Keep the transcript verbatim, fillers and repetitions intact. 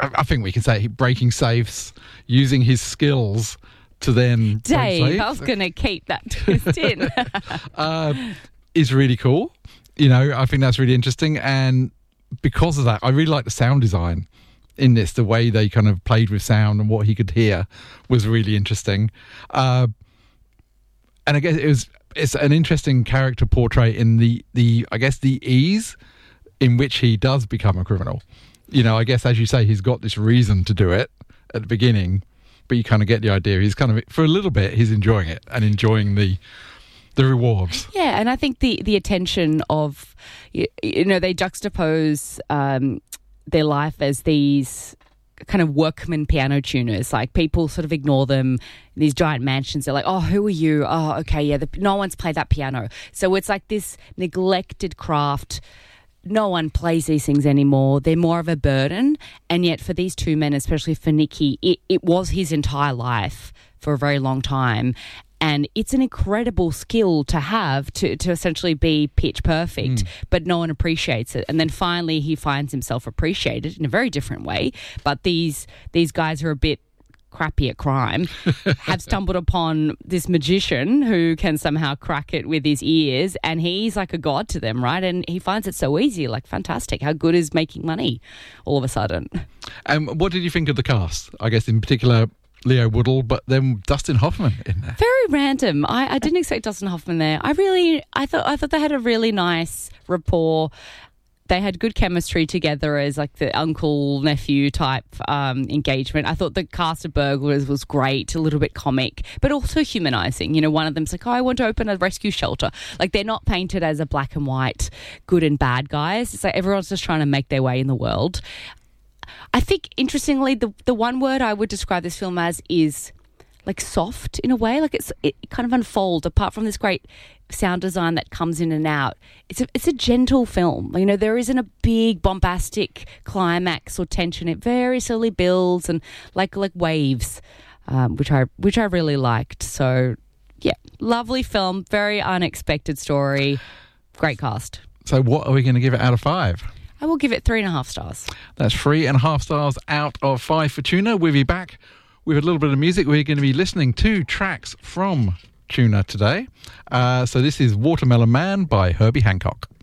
I, I think we can say breaking safes, using his skills to then Dave, I was going to keep that twist in. uh, is really cool. You know, I think that's really interesting. And because of that, I really like the sound design in this. The way they kind of played with sound and what he could hear was really interesting. Uh, and I guess it was it's an interesting character portrait in the, the, I guess, the ease in which he does become a criminal. You know, I guess, as you say, he's got this reason to do it at the beginning, but you kind of get the idea. He's kind of, for a little bit, he's enjoying it and enjoying the the rewards. Yeah, and I think the, the attention of, you, you know, they juxtapose um, their life as these kind of workman piano tuners. Like, people sort of ignore them in these giant mansions. They're like, oh, who are you? Oh, okay, yeah, the, no one's played that piano. So it's like this neglected craft. No one plays these things anymore. They're more of a burden. And yet for these two men, especially for Nicky, it, it was his entire life for a very long time. And it's an incredible skill to have to, to essentially be pitch perfect, mm. but no one appreciates it. And then finally he finds himself appreciated in a very different way. But these these guys are a bit crappy at crime, have stumbled upon this magician who can somehow crack it with his ears, and he's like a god to them, right? And he finds it so easy, like fantastic. How good is making money all of a sudden? Um, what did you think of the cast? I guess in particular Leo Woodall, but then Dustin Hoffman in there. Very random. I, I didn't expect Dustin Hoffman there. I really, I thought, I thought they had a really nice rapport. They had good chemistry together as like the uncle-nephew type um, engagement. I thought the cast of burglars was great, a little bit comic, but also humanising. You know, one of them's like, oh, I want to open a rescue shelter. Like, they're not painted as a black and white good and bad guys. It's like everyone's just trying to make their way in the world. I think, interestingly, the the one word I would describe this film as is like soft in a way. Like it's it kind of unfolds apart from this great sound design that comes in and out. It's a it's a gentle film. You know, there isn't a big bombastic climax or tension. It very slowly builds and like like waves, um, which I which I really liked. So yeah, lovely film, very unexpected story, great cast. So what are we going to give it out of five? I will give it three and a half stars. That's three and a half stars out of five for Tuna. We'll be back with a little bit of music. We're going to be listening to tracks from Tuna today. Uh, so this is Watermelon Man by Herbie Hancock.